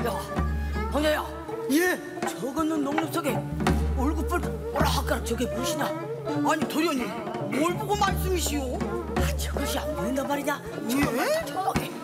야, 황자야. 예. 저거는 녹록 속에 얼굴 오락가락 저게 무엇이냐? 아니 도련님 뭘 보고 말씀이시오? 아, 저것이 안 보인단 말이냐? 예? 저기.